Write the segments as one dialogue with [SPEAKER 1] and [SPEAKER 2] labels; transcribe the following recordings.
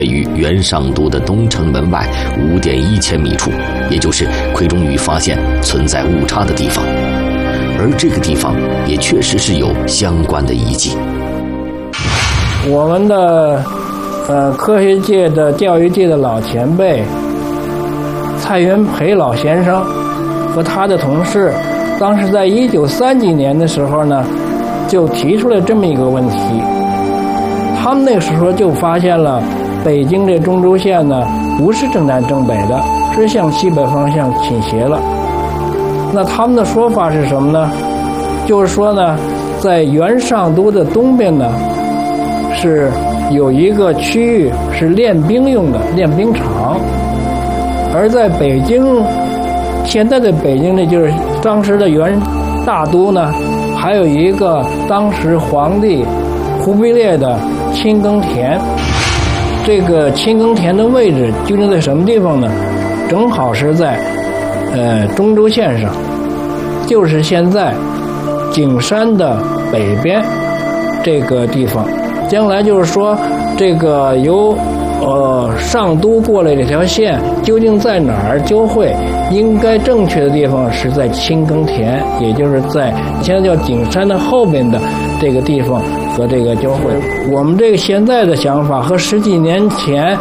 [SPEAKER 1] 位于元上都的东城门外5.1千米处，也就是奎中宇发现存在误差的地方。而这个地方也确实是有相关的遗迹。
[SPEAKER 2] 我们的科学界的教育界的老前辈蔡元培老先生和他的同事，当时在1930几年的时候呢，就提出了这么一个问题。他们那个时候就发现了北京这中轴线呢，不是正南正北的，是向西北方向倾斜了。那他们的说法是什么呢？就是说呢，在元上都的东边呢，是有一个区域是练兵用的练兵场，而在北京，现在的北京呢，就是当时的元大都呢，还有一个当时皇帝忽必烈的亲耕田。这个亲耕田的位置究竟在什么地方呢？正好是在中轴线上，就是现在景山的北边这个地方。将来就是说，这个由上都过来这条线究竟在哪儿交汇？应该正确的地方是在亲耕田，也就是在现在叫景山的后边的这个地方和这个交汇。我们这个现在的想法和十几年前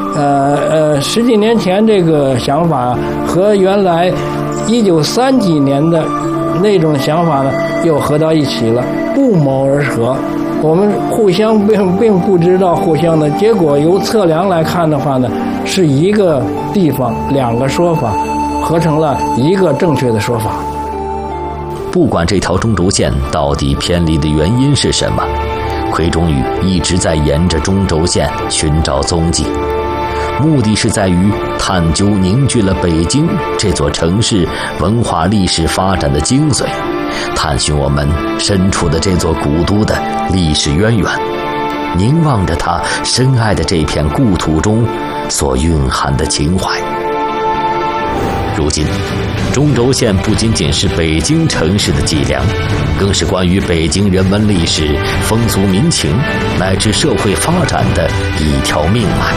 [SPEAKER 2] 这个想法和原来1930几年的那种想法呢，又合到一起了，不谋而合。我们互相并不知道互相的结果，由测量来看的话呢，是一个地方两个说法合成了一个正确的说法。
[SPEAKER 1] 不管这条中轴线到底偏离的原因是什么，奎中宇一直在沿着中轴线寻找踪迹，目的是在于探究凝聚了北京这座城市文化历史发展的精髓，探寻我们身处的这座古都的历史渊源，凝望着他深爱的这片故土中所蕴含的情怀。如今，中轴线不仅仅是北京城市的脊梁，更是关于北京人文历史、风俗民情乃至社会发展的一条命脉。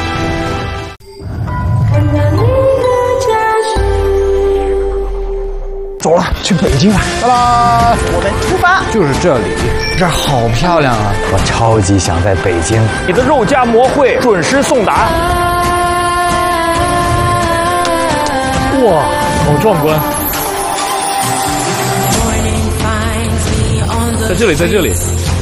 [SPEAKER 3] 走了，去北京了！拜拜，
[SPEAKER 4] 我们出发。
[SPEAKER 3] 就是这里，这儿好漂亮啊！我超级想在北京。
[SPEAKER 4] 你的肉夹馍会准时送达。哇，好壮观！在这里，在这里。